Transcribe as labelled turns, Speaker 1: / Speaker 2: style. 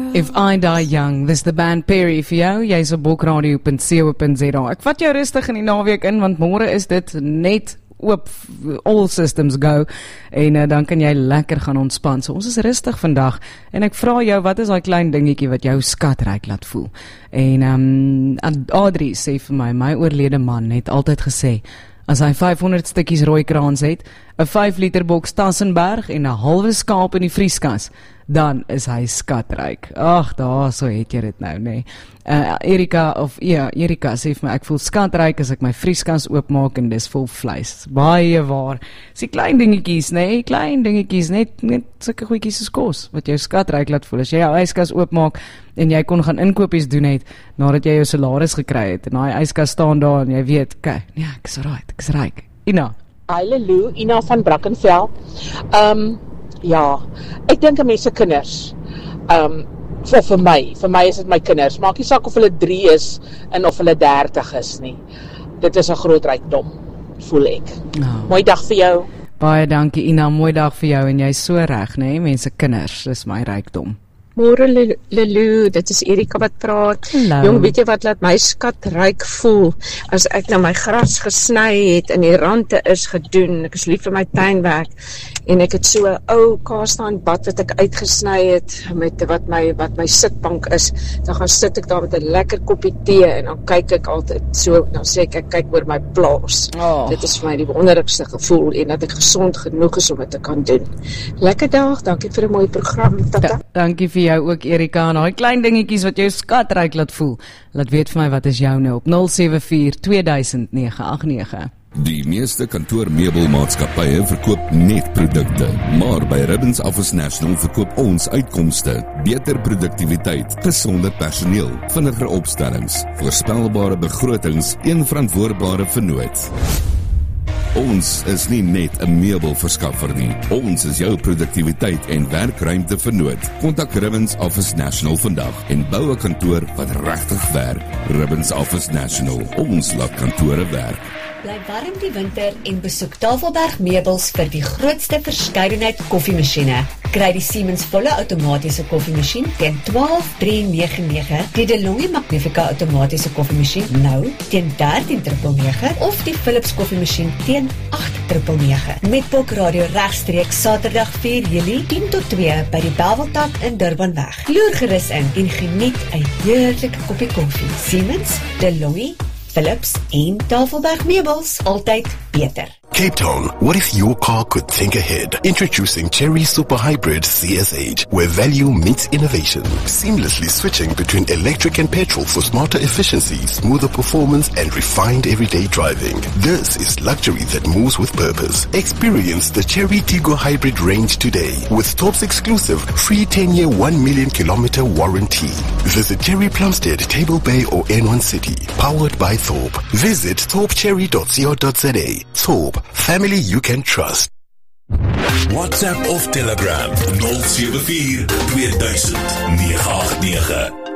Speaker 1: If I Die Young, dis the band Perry vir jou, jy's op bokradio.co.za. Ek vat jou rustig in die naweek in, want môre is dit net oop, all systems go, en dan kan jy lekker gaan ontspan. So ons is rustig vandag, en ek vra jou, wat is daai klein dingetjie wat jou skatryk laat voel? En Adrie sê vir my oorlede man het altyd gesê, as hy 500 stukkies rooi kraans het, 'n 5 liter boks Tassenberg en 'n halwe skaap in die vrieskas, dan is hy skatryk. Ag, daar so het jy dit nou, nee. Erika sê vir my, ek voel skatryk as ek my vrieskas oopmaak en dis vol vleis. Baie waar. Dis klein dingetjies, nee, klein dingetjies, net sulke goedjies soos kos, wat jou skatryk laat voel. As jy jou yskas oopmaak en jy kon gaan inkopies doen het, nadat jy jou salaris gekry het, en daai yskas staan daar en jy weet, okay, ja, ek is ryk. Ina.
Speaker 2: Hallo, Ina van Brackenfell. Ja, ek dink aan mense kinders. Vir my is dit my kinders. Maak nie saak of hulle 3 is en of hulle 30 is nie. Dit is 'n groot rykdom, voel ek. Mooi dag vir jou.
Speaker 1: Baie dankie Ina, mooi dag vir jou en jy's so reg, nê? Mense kinders, dis my rykdom.
Speaker 3: Môre Lelu, dit is Erika wat praat.
Speaker 1: Hallo.
Speaker 3: Jong, weet jy wat laat my skatryk voel? As ek nou my gras gesny het en die rande is gedoen, ek is lief vir my tuinwerk, en ek het so 'n ou kaasstaan bad wat ek uitgesny het, met wat my sitbank is, dan gaan sit ek daar met 'n lekker koppie tee, en dan kyk ek altyd so, dan sê ek kyk oor my plaas. Dit is vir my die wonderlikste gevoel, en dat ek gesond genoeg is om dit te kan doen. Lekker dag, dankie vir 'n mooi program, tata.
Speaker 1: Dankie vir jou ook Erika, en daai klein dingetjies wat jou skatryk laat voel. Laat weet vir my wat is jou nou op 074 2000 989.
Speaker 4: Die meeste kantoormeubelmaatskappye verkoop net produkte, maar by Ribbons Office National verkoop ons uitkomste, beter produktiwiteit, gesonder personeel, vinniger opstellings, voorspelbare begrotings en verantwoordbare vennoot. Ons is nie net 'n meubelverskaffer nie. Ons is jou produktiwiteit en werkruimte vernoot. Kontak Ribbons Office National vandag en bou 'n kantoor wat regtig werk. Ribbons Office National. Ons laat kantore werk.
Speaker 5: Bly warm die winter en besoek Tafelberg Meubels vir die grootste verskeidenheid koffiemasjiene. Kry die Siemens volle outomatiese koffiemasjien teen R12,399, die DeLonghi Magnifica outomatiese koffiemasjien nou teen R13,999 of die Philips koffiemasjien teen R8,999. Met Bokradio regstreeks Saterdag 4 Julie 10 tot 2 by die Belweltak in Durbanweg. Loer gerus in en geniet 'n heerlike koppie koffie. Siemens, DeLonghi, Philips en Tafelberg Meubels, altyd beter.
Speaker 6: Cape Town, what if your car could think ahead? Introducing Chery Super Hybrid CSH, where value meets innovation. Seamlessly switching between electric and petrol for smarter efficiency, smoother performance, and refined everyday driving. This is luxury that moves with purpose. Experience the Chery Tiggo Hybrid range today with Thorpe's exclusive free 10-year 1 million kilometer warranty. Visit Chery Plumstead, Table Bay or N1 City. Powered by Thorpe. Visit thorpecherry.co.za. Thorpe. Family you can trust.
Speaker 7: WhatsApp of Telegram 074 2000 989.